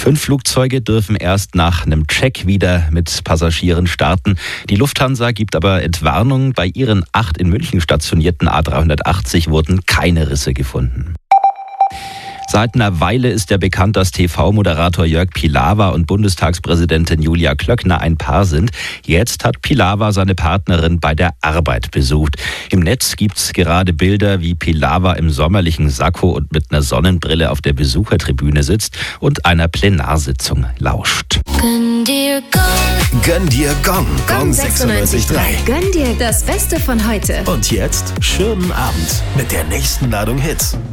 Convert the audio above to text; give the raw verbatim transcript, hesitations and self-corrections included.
Fünf Flugzeuge dürfen erst nach einem Check wieder mit Passagieren starten. Die Lufthansa gibt aber Entwarnung. Bei ihren acht in München stationierten A dreihundertachtzig wurden keine Risse gefunden. Seit einer Weile ist ja bekannt, dass T V-Moderator Jörg Pilawa und Bundestagspräsidentin Julia Klöckner ein Paar sind. Jetzt hat Pilawa seine Partnerin bei der Arbeit besucht. Im Netz gibt's gerade Bilder, wie Pilawa im sommerlichen Sakko und mit einer Sonnenbrille auf der Besuchertribüne sitzt und einer Plenarsitzung lauscht. Gönn dir Gong. Gönn dir Gong. Gong sechsundneunzig Komma drei. Gönn dir das Beste von heute. Und jetzt schönen Abend mit der nächsten Ladung Hits.